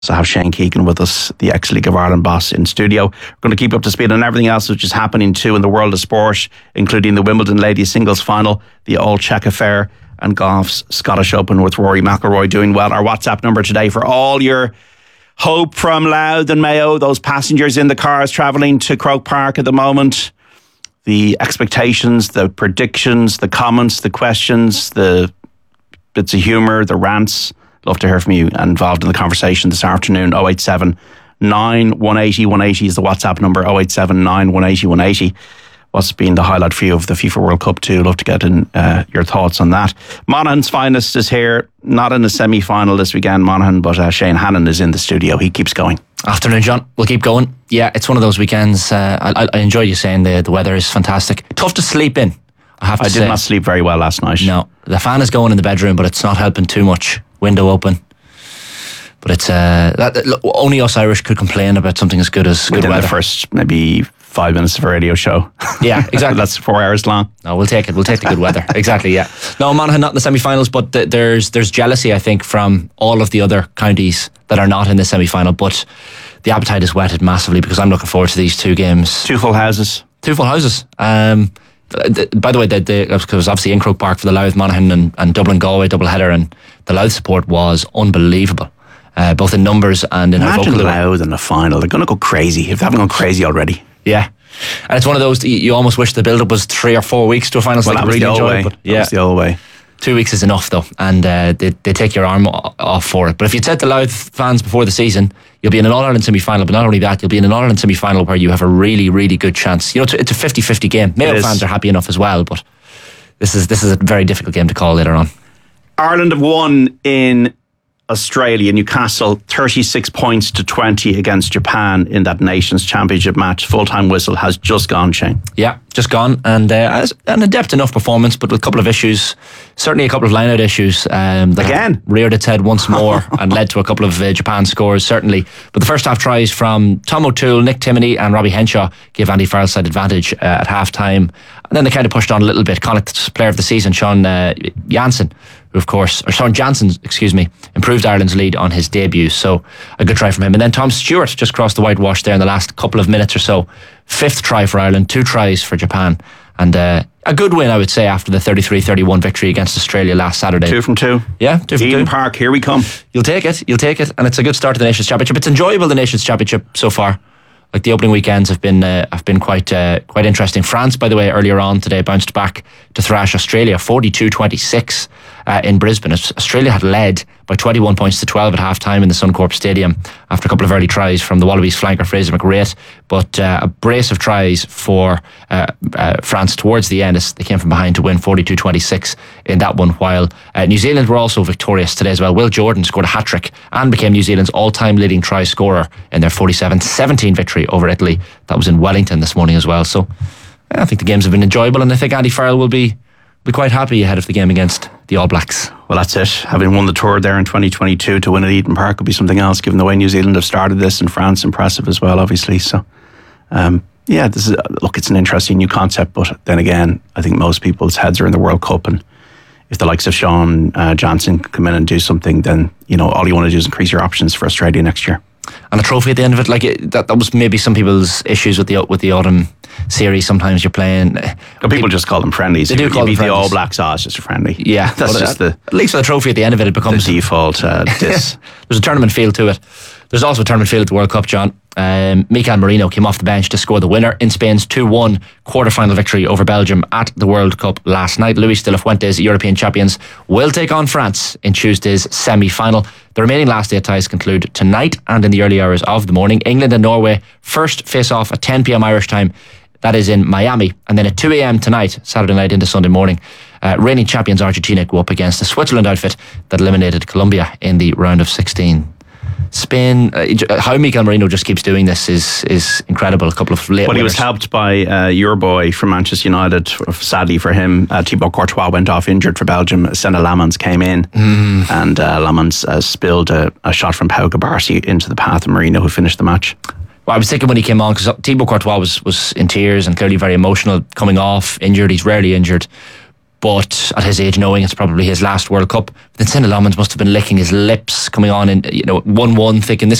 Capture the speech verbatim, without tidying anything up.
So have Shane Keegan with us, the ex-League of Ireland boss, in studio. We're going to keep up to speed on everything else which is happening too in the world of sport, including the Wimbledon ladies singles final, the All Czech affair, and golf's Scottish Open with Rory McIlroy doing well. Our WhatsApp number today for all your hope from Louth and Mayo, those passengers in the cars travelling to Croke Park at the moment, the expectations, the predictions, the comments, the questions, the bits of humour, the rants. Love to hear from you and involved in the conversation this afternoon. oh eight seven, nine one eight oh, one eighty is the WhatsApp number. oh eight seven, nine one eight oh, one eighty. What's been the highlight for you of the FIFA World Cup too? Love to get in uh, your thoughts on that. Monaghan's finest is here, not in the semi-final this weekend, Monaghan, but uh, Shane Hannon is in the studio. He keeps going. Afternoon, John. We'll keep going. Yeah, it's one of those weekends. Uh, I, I enjoy you saying the, the weather is fantastic. Tough to sleep in, I have to I say. did not sleep very well last night. No, the fan is going in the bedroom, but it's not helping too much. Window open. But it's uh, that, look, only us Irish could complain about something as good as good Within weather. the first maybe five minutes of a radio show. Yeah, exactly. That's four hours long. No, we'll take it. We'll take the good weather. Exactly, yeah. No, Monaghan not in the semi-finals, but th- there's there's jealousy, I think, from all of the other counties that are not in the semi-final. But the appetite is whetted massively because I'm looking forward to these two games. Two full houses. Two full houses. Um, th- by the way, the, the, it was obviously in Croke Park for the Louth, Monaghan and, and Dublin Galway double header, and the Louth support was unbelievable. Uh, both in numbers and in Imagine how vocal Louth in the final. They're going to go crazy if they haven't gone crazy already. Yeah, and it's one of those that you, you almost wish the build-up was three or four weeks to a final. So Well, that was really the old enjoy way. it, but That yeah, was the old way. two weeks is enough though, and uh, they they take your arm o- off for it. But if you'd said to Louth fans before the season, you'll be in an All-Ireland semi-final, but not only that, you'll be in an All-Ireland semi-final where you have a really, really good chance. You know, it's, it's a fifty-fifty game. Mayo is. fans are happy enough as well, but this is this is a very difficult game to call later on. Ireland have won in Australia, Newcastle, thirty-six points to twenty against Japan in that Nations Championship match. Full-time whistle has just gone, Shane. Yeah, just gone, and uh, an adept enough performance, but with a couple of issues, certainly a couple of line-out issues. Um, that Again? reared its head once more and led to a couple of uh, Japan scores, certainly. But the first half tries from Tom O'Toole, Nick Timoney and Robbie Henshaw gave Andy Farrell's side advantage uh, at half-time. And then they kind of pushed on a little bit. Connacht's player of the season, Sean uh, Janssen, who of course, or Sean Jansen, excuse me, improved Ireland's lead on his debut. So a good try from him. And then Tom Stewart just crossed the whitewash there in the last couple of minutes or so. Fifth try for Ireland, two tries for Japan. And uh, a good win, I would say, after the thirty-three thirty-one victory against Australia last Saturday. Two from two. Yeah, two from Eden two. Park, here we come. You'll take it, you'll take it. And it's a good start to the Nations Championship. It's enjoyable, the Nations Championship so far. Like the opening weekends have been uh, have been quite uh, quite interesting. France, by the way, earlier on today bounced back to thrash Australia forty-two twenty-six uh, in Brisbane. Australia had led by twenty-one points to twelve at half time in the Suncorp Stadium after a couple of early tries from the Wallabies flanker Fraser McRae. But uh, a brace of tries for uh, uh, France towards the end as they came from behind to win forty-two twenty-six in that one, while uh, New Zealand were also victorious today as well. Will Jordan scored a hat-trick and became New Zealand's all-time leading try scorer in their forty-seven seventeen victory over Italy. That was in Wellington this morning as well. So I think the games have been enjoyable, and I think Andy Farrell will be be quite happy ahead of the game against the All Blacks. Well, that's it. Having won the tour there in twenty twenty-two, to win at Eden Park would be something else, given the way New Zealand have started this, and France impressive as well, obviously. So, um, yeah, this is look, it's an interesting new concept, but then again, I think most people's heads are in the World Cup, and if the likes of Sean uh, Johnson come in and do something, then you know all you want to do is increase your options for Australia next year. And a trophy at the end of it, like it, that, that was maybe some people's issues with the with the autumn series. Sometimes you're playing. Well, people just call them friendlies. They you, do call you them beat the All friendlies. Blacks. Oh, it's just a friendly. Yeah, that's but just at, the at least for the trophy at the end of it, it the becomes default. Uh, dis. There's a tournament feel to it. There's also a tournament feel at the World Cup, John. Um, Mikel Merino came off the bench to score the winner in Spain's two one quarter-final victory over Belgium at the World Cup last night. Luis de la Fuente's European champions will take on France in Tuesday's semi-final. The remaining last eight ties conclude tonight and in the early hours of the morning. England and Norway first face off at ten p.m. Irish time. That is in Miami. And then at two a.m. tonight, Saturday night into Sunday morning, uh, reigning champions Argentina go up against the Switzerland outfit that eliminated Colombia in the round of sixteen. Spain, uh, how Mikel Merino just keeps doing this is is incredible. A couple of late Well, he winners. was helped by uh, your boy from Manchester United. Sadly for him, uh, Thibaut Courtois went off injured for Belgium. Senna Lamans came in, mm. and uh, Lamans uh, spilled a, a shot from Pau Gabarsi into the path of Merino, who finished the match. Well, I was thinking when he came on, because Thibaut Courtois was, was in tears and clearly very emotional coming off injured. He's rarely injured. but at his age, knowing it's probably his last World Cup, then Cinnamon must have been licking his lips coming on, and you know, one one, thinking this